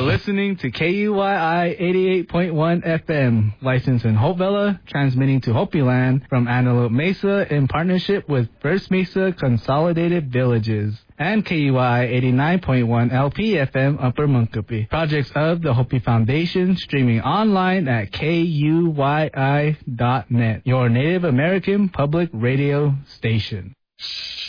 listening to KUYI 88.1 FM, licensed in Hope Villa, transmitting to Hopi Land from Antelope Mesa in partnership with First Mesa Consolidated Villages and KUYI 89.1 LP FM Upper Munkapi. Projects of the Hopi Foundation, streaming online at KUYI.net, your Native American public radio station.